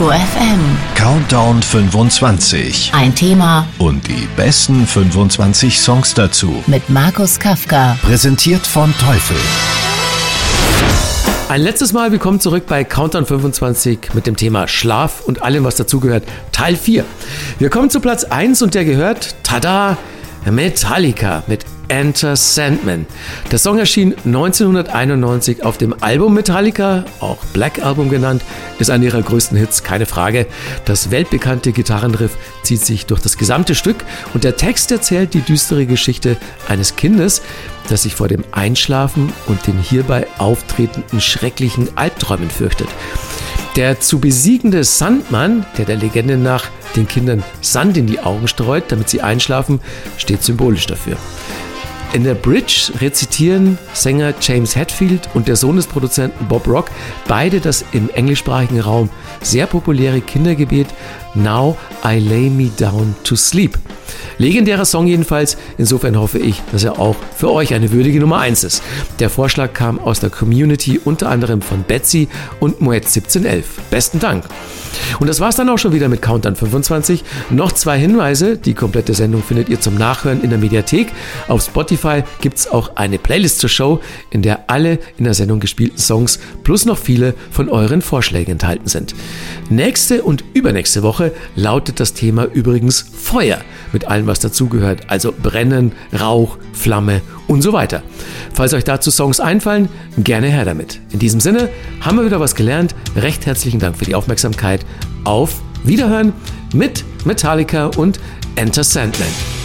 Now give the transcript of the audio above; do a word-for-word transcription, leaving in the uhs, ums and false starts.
Ego F M. Countdown fünfundzwanzig. Ein Thema Und die besten fünfundzwanzig Songs dazu. mit Markus Kafka. Präsentiert von Teufel. Ein letztes Mal willkommen zurück bei Countdown fünfundzwanzig mit dem Thema Schlaf und allem, was dazugehört, Teil vier. Wir kommen zu Platz eins und der gehört, tada, Metallica mit Enter Sandman. Der Song erschien neunzehnhunderteinundneunzig auf dem Album Metallica, auch Black Album genannt, ist einer ihrer größten Hits, keine Frage. Das weltbekannte Gitarrenriff zieht sich durch das gesamte Stück und der Text erzählt die düstere Geschichte eines Kindes, das sich vor dem Einschlafen und den hierbei auftretenden schrecklichen Albträumen fürchtet. Der zu besiegende Sandmann, der der Legende nach den Kindern Sand in die Augen streut, damit sie einschlafen, steht symbolisch dafür. In der Bridge rezitieren Sänger James Hetfield und der Sohn des Produzenten Bob Rock beide das im englischsprachigen Raum sehr populäre Kindergebet Now I Lay Me Down to Sleep. Legendärer Song jedenfalls, insofern hoffe ich, dass er auch für euch eine würdige Nummer eins ist. Der Vorschlag kam aus der Community, unter anderem von Betsy und Moet siebzehn elf. Besten Dank. Und das war's dann auch schon wieder mit Countdown fünfundzwanzig. Noch zwei Hinweise, die komplette Sendung findet ihr zum Nachhören in der Mediathek. Auf Spotify gibt's auch eine Playlist zur Show, in der alle in der Sendung gespielten Songs plus noch viele von euren Vorschlägen enthalten sind. Nächste und übernächste Woche lautet das Thema übrigens Feuer, mit allem, was dazugehört, also Brennen, Rauch, Flamme und so weiter. Falls euch dazu Songs einfallen, gerne her damit. In diesem Sinne haben wir wieder was gelernt. Recht herzlichen Dank für die Aufmerksamkeit. Auf Wiederhören mit Metallica und Enter Sandman.